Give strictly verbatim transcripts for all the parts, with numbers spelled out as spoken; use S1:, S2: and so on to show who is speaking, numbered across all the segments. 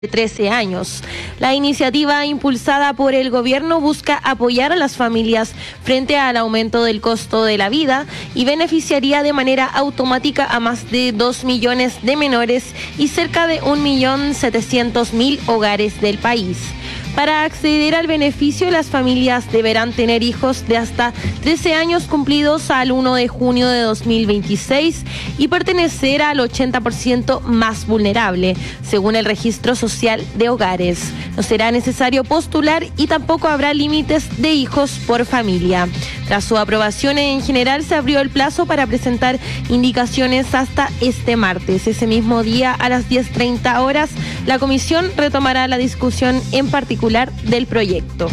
S1: de trece años. La iniciativa impulsada por el gobierno busca apoyar a las familias frente al aumento del costo de la vida y beneficiaría de manera automática a más de dos millones de menores y cerca de un millón setecientos mil hogares del país. Para acceder al beneficio, las familias deberán tener hijos de hasta trece años cumplidos al primero de junio de dos mil veintiséis y pertenecer al ochenta por ciento más vulnerable, según el Registro Social de Hogares. No será necesario postular y tampoco habrá límites de hijos por familia. Tras su aprobación en general, se abrió el plazo para presentar indicaciones hasta este martes. Ese mismo día, a las diez treinta horas, la comisión retomará la discusión en particular del proyecto.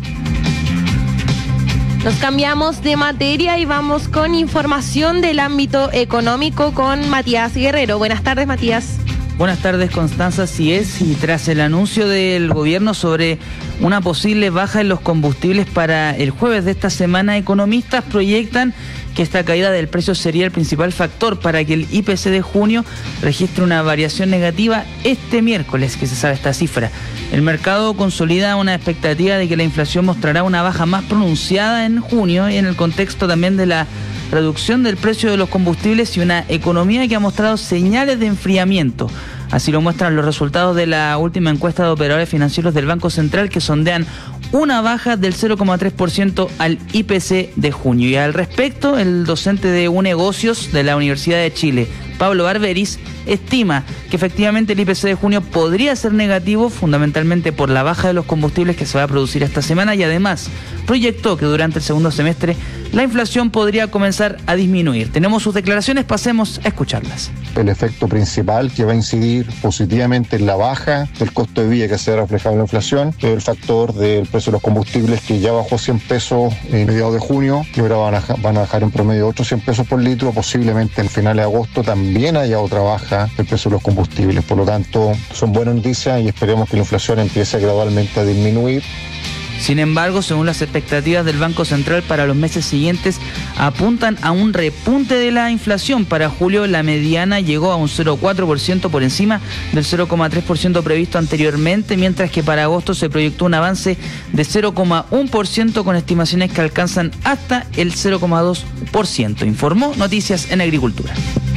S1: Nos cambiamos de materia y vamos con información del ámbito económico con Matías Guerrero. Buenas tardes, Matías.
S2: Buenas tardes, Constanza. Así es, y tras el anuncio del gobierno sobre una posible baja en los combustibles para el jueves de esta semana, economistas proyectan que esta caída del precio sería el principal factor para que el I P C de junio registre una variación negativa este miércoles, que se sabe esta cifra. El mercado consolida una expectativa de que la inflación mostrará una baja más pronunciada en junio y en el contexto también de la reducción del precio de los combustibles y una economía que ha mostrado señales de enfriamiento. Así lo muestran los resultados de la última encuesta de operadores financieros del Banco Central, que sondean una baja del cero coma tres por ciento al I P C de junio. Y al respecto, el docente de UNegocios de la Universidad de Chile, Pablo Barberis, estima que efectivamente el I P C de junio podría ser negativo, fundamentalmente por la baja de los combustibles que se va a producir esta semana, y además proyectó que durante el segundo semestre la inflación podría comenzar a disminuir. Tenemos sus declaraciones, pasemos a escucharlas.
S3: El efecto principal que va a incidir positivamente en la baja del costo de vida que se ha reflejado en la inflación es el factor del precio de los combustibles, que ya bajó cien pesos en mediados de junio y ahora van a, van a bajar en promedio otros cien pesos por litro. Posiblemente en finales de agosto también haya otra baja del precio de los combustibles. Por lo tanto, son buenas noticias y esperemos que la inflación empiece gradualmente a disminuir.
S2: Sin embargo, según las expectativas del Banco Central para los meses siguientes, apuntan a un repunte de la inflación. Para julio, la mediana llegó a un cero coma cuatro por ciento por encima del cero coma tres por ciento previsto anteriormente, mientras que para agosto se proyectó un avance de cero coma uno por ciento con estimaciones que alcanzan hasta el cero coma dos por ciento, informó Noticias en Agricultura.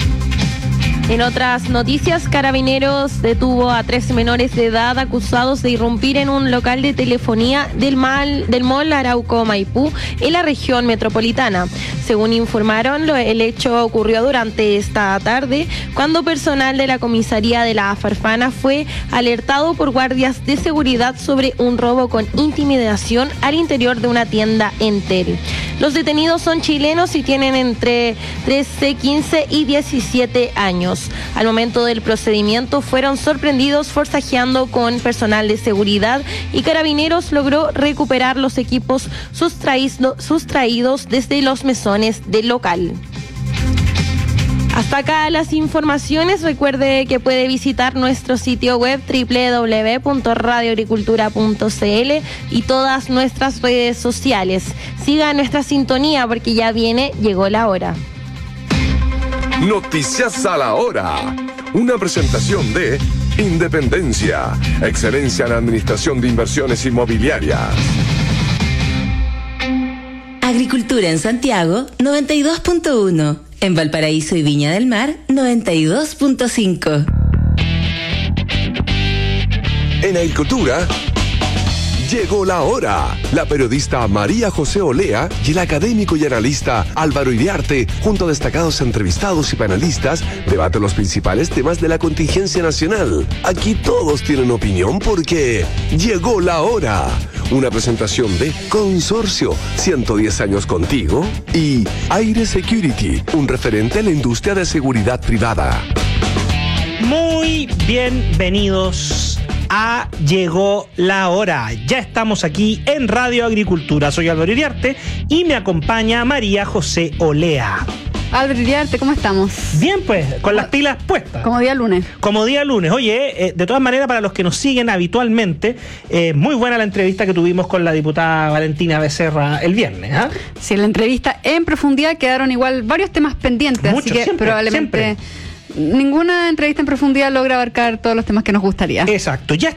S1: En otras noticias, Carabineros detuvo a tres menores de edad acusados de irrumpir en un local de telefonía del, mal, del mall Arauco Maipú en la región metropolitana. Según informaron, lo, el hecho ocurrió durante esta tarde, cuando personal de la comisaría de la Farfana fue alertado por guardias de seguridad sobre un robo con intimidación al interior de una tienda Entel. Los detenidos son chilenos y tienen entre trece, quince y diecisiete años. Al momento del procedimiento fueron sorprendidos forcejeando con personal de seguridad y Carabineros logró recuperar los equipos sustraído, sustraídos desde los mesones del local. Hasta acá las informaciones. Recuerde que puede visitar nuestro sitio web doble u doble u doble u punto radio agricultura punto c l y todas nuestras redes sociales. Siga nuestra sintonía porque ya viene, llegó la hora.
S4: Noticias a la hora. Una presentación de Independencia, excelencia en administración de inversiones inmobiliarias.
S5: Agricultura en Santiago, noventa y dos punto uno. En Valparaíso y Viña del Mar, noventa y dos punto cinco.
S4: En Agricultura, llegó la hora. La periodista María José Olea y el académico y analista Álvaro Iriarte, junto a destacados entrevistados y panelistas, debaten los principales temas de la contingencia nacional. Aquí todos tienen opinión porque llegó la hora. Una presentación de Consorcio, ciento diez años contigo, y Aire Security, un referente en la industria de seguridad privada.
S6: Muy bienvenidos a Llegó la Hora. Ya estamos aquí en Radio Agricultura. Soy Álvaro Iriarte y me acompaña María José Olea.
S7: Álvaro Iriarte, ¿cómo estamos?
S6: Bien, pues, con las pilas puestas.
S7: Como día lunes.
S6: Como día lunes. Oye, eh, de todas maneras, para los que nos siguen habitualmente, eh, muy buena la entrevista que tuvimos con la diputada Valentina Becerra el viernes, ¿ah? ¿eh?
S7: Sí, en la entrevista en profundidad quedaron igual varios temas pendientes,
S6: Muchos,
S7: así que
S6: siempre,
S7: probablemente...
S6: siempre.
S7: ninguna entrevista en profundidad logra abarcar todos los temas que nos gustaría.
S6: Exacto. Ya